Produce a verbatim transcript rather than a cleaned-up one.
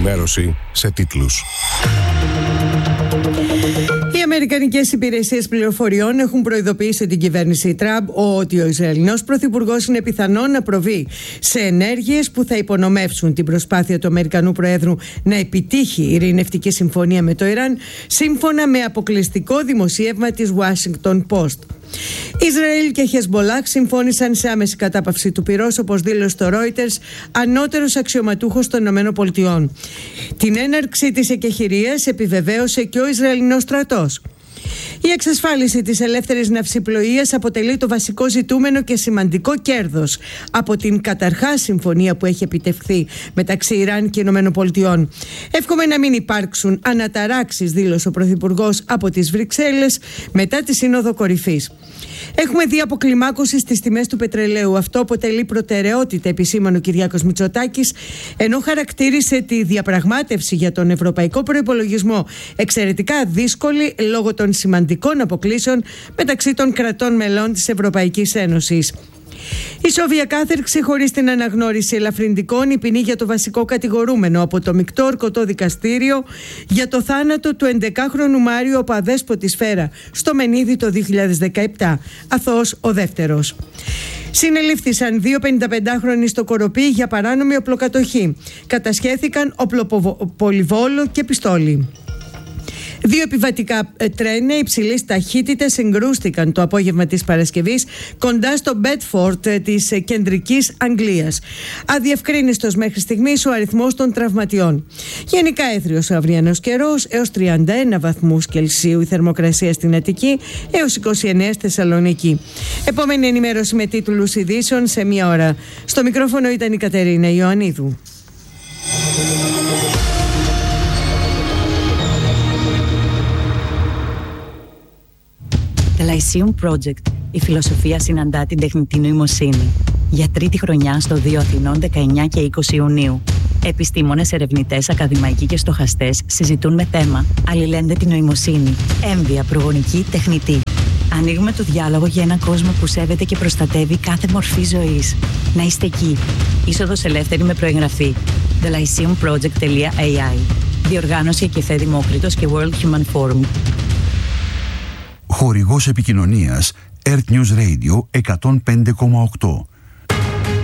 ενημέρωση σε τίτλους. Οι αμερικανικές υπηρεσίες πληροφοριών έχουν προειδοποιήσει την κυβέρνηση Τραμπ ότι ο Ισραηλινός πρωθυπουργός είναι πιθανό να προβεί σε ενέργειες που θα υπονομεύσουν την προσπάθεια του Αμερικανού Προέδρου να επιτύχει η ειρηνευτική συμφωνία με το Ιράν, σύμφωνα με αποκλειστικό δημοσίευμα της Washington Post. Ισραήλ και Χεσμολάχ συμφώνησαν σε άμεση κατάπαυση του πυρός, όπως δήλωσε το Reuters, ανώτερος αξιωματούχος των ΗΠΑ. Την έναρξη της εκεχηρίας επιβεβαίωσε και ο Ισραηλινός στρατός. Η εξασφάλιση της ελεύθερης ναυσιπλοείας αποτελεί το βασικό ζητούμενο και σημαντικό κέρδος από την καταρχάς συμφωνία που έχει επιτευχθεί μεταξύ Ιράν και ΗΠΑ. Εύχομαι να μην υπάρξουν αναταράξεις, δήλωσε ο Πρωθυπουργός από τις Βρυξέλλες μετά τη Σύνοδο Κορυφής. Έχουμε δει αποκλιμάκωση στις τιμές του πετρελαίου. Αυτό αποτελεί προτεραιότητα, επισήμανε ο Κυριάκος Μητσοτάκης, ενώ χαρακτήρισε τη διαπραγμάτευση για τον ευρωπαϊκό προϋπολογισμό εξαιρετικά δύσκολη λόγω των σημαντικών αποκλίσεων μεταξύ των κρατών μελών της Ευρωπαϊκής Ένωσης. Η Σόβια κάθερξε χωρίς την αναγνώριση ελαφρυντικών η ποινή για το βασικό κατηγορούμενο από το μεικτό ορκωτό δικαστήριο για το θάνατο του ενδεκάχρονου Μάριο Παδέσποτη Σφαίρα στο Μενίδη το δύο χιλιάδες δεκαεπτά. Αθώος ο δεύτερος. Συνελήφθησαν δύο πενηνταπεντάχρονοι στο Κοροπή για παράνομη οπλοκατοχή. Κατασχέθηκαν οπλοπολιβόλο και πιστόλι. Δύο επιβατικά τρένα υψηλής ταχύτητας συγκρούστηκαν το απόγευμα της Παρασκευής κοντά στο Μπέτφορντ της κεντρικής Αγγλίας. Αδιευκρίνιστος μέχρι στιγμής ο αριθμός των τραυματιών. Γενικά έθριος ο αυριανός καιρός, έως τριάντα ένα βαθμούς Κελσίου η θερμοκρασία στην Αττική, έως είκοσι εννέα στη Θεσσαλονίκη. Επόμενη ενημέρωση με τίτλους ειδήσεων σε μία ώρα. Στο μικρόφωνο ήταν η Κατερίνα Ιωαννίδου. The Lyceum Project. Η φιλοσοφία συναντά την τεχνητή νοημοσύνη. Για τρίτη χρονιά στο δύο Αθηνών δεκαεννέα και είκοσι Ιουνίου. Επιστήμονες, ερευνητές, ακαδημαϊκοί και στοχαστές συζητούν με θέμα αλληλένδετη νοημοσύνη, έμβια, προγονική, τεχνητή. Ανοίγουμε το διάλογο για έναν κόσμο που σέβεται και προστατεύει κάθε μορφή ζωής. Να είστε εκεί. Είσοδος ελεύθερη με προεγγραφή. the lyceum project dot a i. Διοργάνωση Εκεφέ Δημόκριτος και World Human Forum. Χορηγός επικοινωνίας Earth News Radio εκατόν πέντε κόμμα οκτώ.